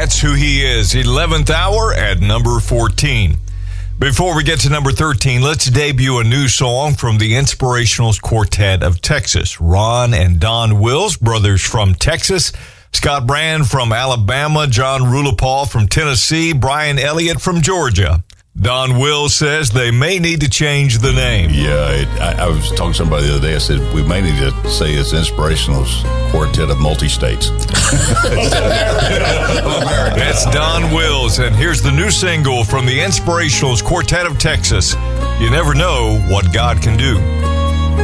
That's who he is. 11th hour at number 14. Before we get to number 13, let's debut a new song from the Inspirationals Quartet of Texas. Ron and Don Wills, brothers from Texas. Scott Brand from Alabama. John Rulapal from Tennessee. Brian Elliott from Georgia. Don Wills says they may need to change the name. Yeah, I was talking to somebody the other day. I said, we may need to say it's Inspirationals Quartet of Multi-States. That's Don Wills, and here's the new single from the Inspirationals Quartet of Texas. You never know what God can do.